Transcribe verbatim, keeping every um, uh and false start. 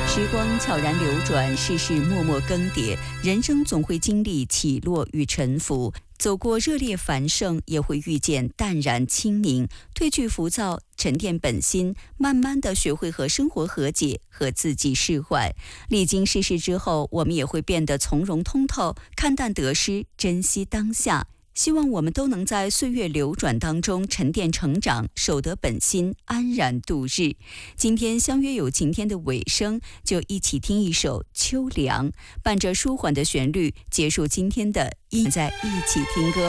时光悄然流转，世事默默更迭，人生总会经历起落与沉浮。走过热烈繁盛，也会遇见淡然清宁，褪去浮躁，沉淀本心，慢慢的学会和生活和解，和自己释怀。历经世事之后，我们也会变得从容通透，看淡得失，珍惜当下。希望我们都能在岁月流转当中沉淀成长，守得本心，安然度日。今天相约有晴天的尾声，就一起听一首《秋凉》，伴着舒缓的旋律，结束今天的一在一起听歌。